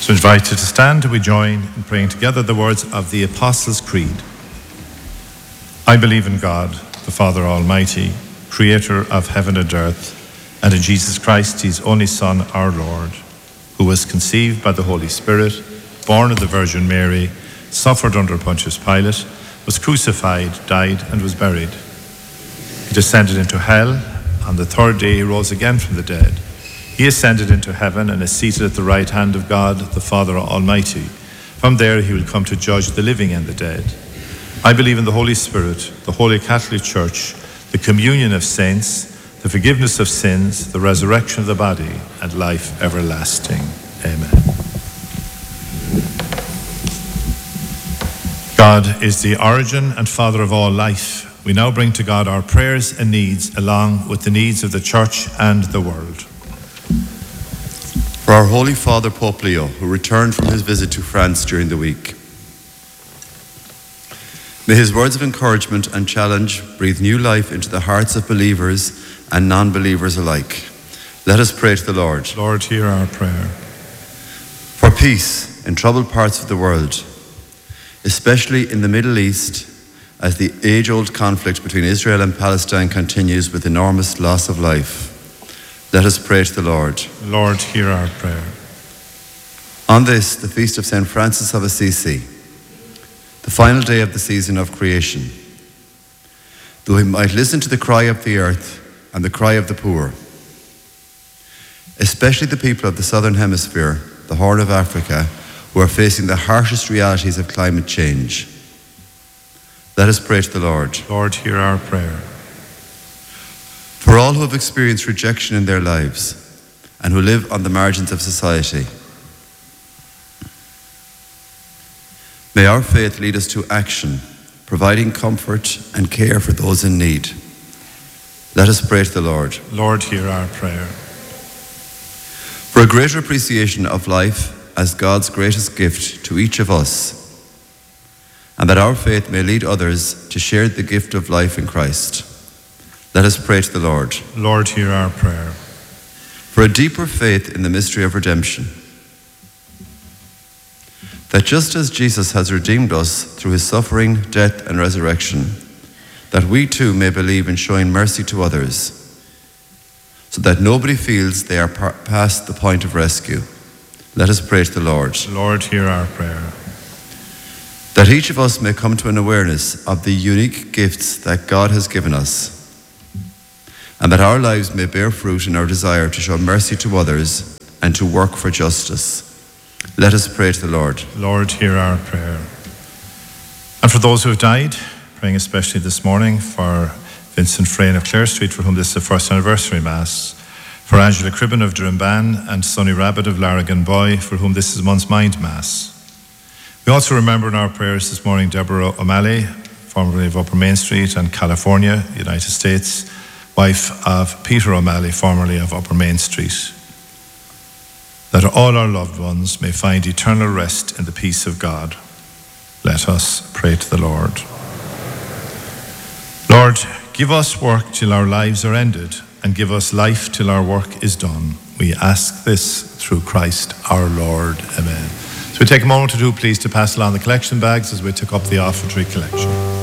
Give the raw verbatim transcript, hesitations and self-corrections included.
So I invite you to stand. We join in praying together the words of the Apostles' Creed. I believe in God, the Father Almighty, creator of heaven and earth, and in Jesus Christ, his only Son, our Lord, who was conceived by the Holy Spirit, born of the Virgin Mary, suffered under Pontius Pilate, was crucified, died, and was buried. He descended into hell. On the third day he rose again from the dead. He ascended into heaven and is seated at the right hand of God, the Father Almighty. From there he will come to judge the living and the dead. I believe in the Holy Spirit, the Holy Catholic Church, the communion of saints, the forgiveness of sins, the resurrection of the body, and life everlasting. Amen. God is the origin and Father of all life. We now bring to God our prayers and needs, along with the needs of the Church and the world. For our Holy Father Pope Leo, who returned from his visit to France during the week, may his words of encouragement and challenge breathe new life into the hearts of believers and non-believers alike. Let us pray to the Lord. Lord, hear our prayer. For peace in troubled parts of the world, especially in the Middle East, as the age-old conflict between Israel and Palestine continues with enormous loss of life. Let us pray to the Lord. Lord, hear our prayer. On this, the feast of Saint Francis of Assisi, the final day of the season of creation, though he might listen to the cry of the earth and the cry of the poor, especially the people of the southern hemisphere, the Horn of Africa, who are facing the harshest realities of climate change. Let us pray to the Lord. Lord, hear our prayer. For all who have experienced rejection in their lives and who live on the margins of society, may our faith lead us to action, providing comfort and care for those in need. Let us pray to the Lord. Lord, hear our prayer. For a greater appreciation of life as God's greatest gift to each of us, and that our faith may lead others to share the gift of life in Christ. Let us pray to the Lord. Lord, hear our prayer. For a deeper faith in the mystery of redemption, that just as Jesus has redeemed us through his suffering, death, and resurrection, that we too may believe in showing mercy to others, so that nobody feels they are par- past the point of rescue. Let us pray to the Lord. Lord, hear our prayer. That each of us may come to an awareness of the unique gifts that God has given us, and that our lives may bear fruit in our desire to show mercy to others and to work for justice. Let us pray to the Lord. Lord, hear our prayer. And for those who have died, praying especially this morning for Vincent Frayne of Clare Street, for whom this is the first anniversary Mass, for Angela Cribben of Drumban and Sonny Rabbit of Larrigan Boy, for whom this is Month's Mind Mass. We also remember in our prayers this morning Deborah O'Malley, formerly of Upper Main Street and California, United States, wife of Peter O'Malley, formerly of Upper Main Street. That all our loved ones may find eternal rest in the peace of God. Let us pray to the Lord. Lord, give us work till our lives are ended, and give us life till our work is done. We ask this through Christ our Lord. Amen. So we take a moment or two, please, to pass along the collection bags as we took up the offertory collection.